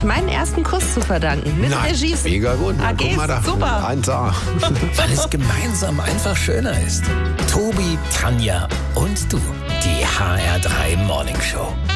meinen ersten Kuss zu verdanken. Mit Regie. Mega gut. Na, AGs, guck mal da. super. 1A. Weil es gemeinsam einfach schöner ist. Tobi, Tanja und du. Die HR3 Morning Show.